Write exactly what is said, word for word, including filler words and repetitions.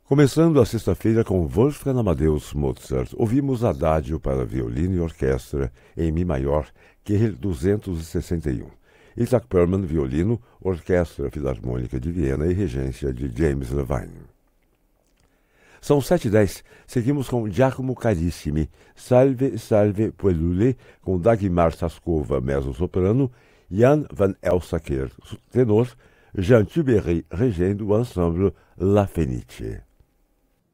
Começando a sexta-feira com Wolfgang Amadeus Mozart, ouvimos Adágio para violino e orquestra em Mi maior, Q duzentos e sessenta e um. Isaac Perman, violino, Orquestra Filarmônica de Viena e regência de James Levine. São sete e dez, seguimos com Giacomo Carissimi, Salve, Salve, Puelule, com Dagmar Saskova, mezzo-soprano, Jan van Elsaker, tenor, Jean Tuberry, regendo o ensemble La Fenice.